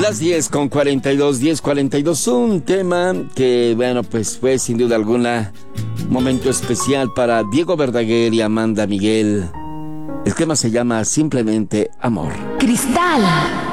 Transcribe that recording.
Las 10:42, un tema que, bueno, pues fue sin duda alguna momento especial para Diego Verdaguer y Amanda Miguel. El tema se llama simplemente Amor. Cristal